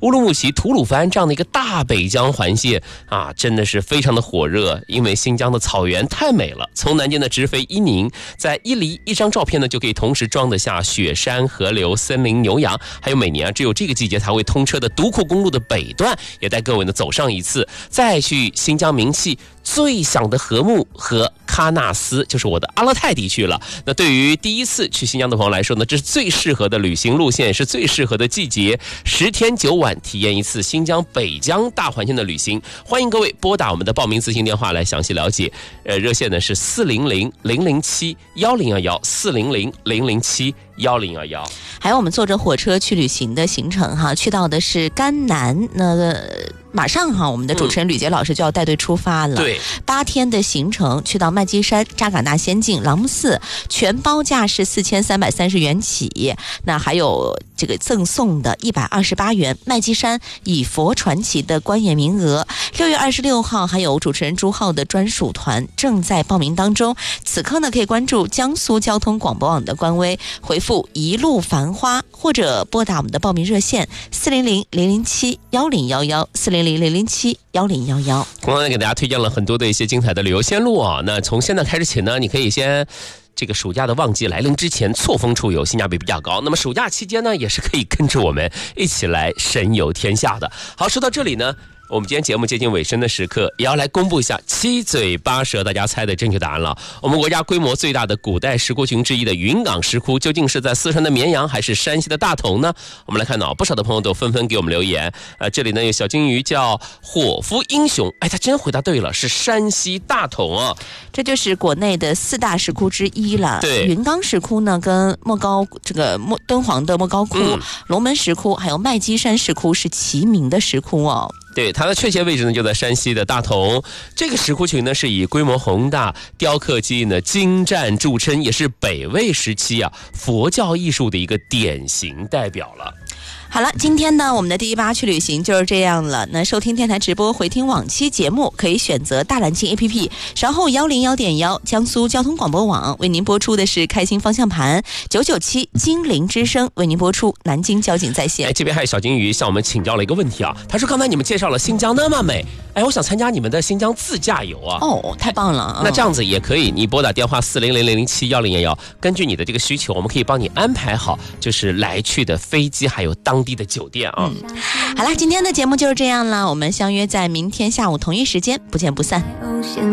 乌鲁木齐、吐鲁番这样的一个大北疆环线啊，真的是非常的火热。因为新疆的草原太美了，从南京的直飞伊宁，在伊犁一张照片呢就可以同时装得下雪山、河流、森林、牛羊，还有每年只有这个季节才会通车的独库公路的北段，也带各位呢走上一次，再去新疆名气最响的禾木和喀纳斯，就是我的阿勒泰地区了。那对于第一次去新疆的朋友来说呢，这是最适合的旅行路线，也是最适合的季节，10天9晚体验一次新疆北疆大环线的旅行。欢迎各位拨打我们的报名咨询电话来详细了解。热线呢是400-007-1011，400-007-1011。 还有我们坐着火车去旅行的行程哈，去到的是甘南，那马上哈，我们的主持人吕杰老师就要带队出发了。 对 ，8天的行程，去到麦积山、扎尕那仙境、朗木寺，全包价是4330元起。那还有这个赠送的128元麦积山以佛传奇的观演名额。6月26号还有主持人朱浩的专属团正在报名当中。此刻呢，可以关注江苏交通广播网的官微，回复一路繁花，或者拨打我们的报名热线400-007-1011，400-007-1011。 刚才给大家推荐了很多的一些精彩的旅游线路啊。那从现在开始起呢，你可以先这个暑假的旺季来临之前错峰出游，性价比比较高。那么暑假期间呢，也是可以跟着我们一起来神游天下的。好，说到这里呢，我们今天节目接近尾声的时刻，也要来公布一下七嘴八舌大家猜的正确答案了。我们国家规模最大的古代石窟群之一的云冈石窟，究竟是在四川的绵阳还是山西的大同呢？我们来看到不少的朋友都纷纷给我们留言。这里呢有小金鱼叫伙夫英雄，他真回答对了，是山西大同啊。 这就是国内的4大石窟之一了。 对， 云冈石窟呢跟敦煌的莫高窟、龙门石窟还有麦积山石窟是齐名的石窟哦。 对，它的确切位置呢就在山西的大同。这个石窟群呢是以规模宏大、雕刻技艺呢精湛著称，也是北魏时期佛教艺术的一个典型代表了。 好了，今天呢我们的第18去旅行就是这样了。那收听电台直播回听往期节目，可以选择大蓝鲸 APP， 稍后101.1江苏交通广播网为您播出的是开心方向盘，997金陵之声为您播出南京交警在线。 这边还有小金鱼向我们请教了一个问题啊，他说刚才你们介绍了新疆那么美，我想参加你们的新疆自驾游啊。 哦，太棒了。 那这样子也可以，你拨打电话400-007-1011，根据你的这个需求，我们可以帮你安排好就是来去的飞机还有当地的酒店啊。 好了，今天的节目就是这样了，我们相约在明天下午同一时间，不见不散。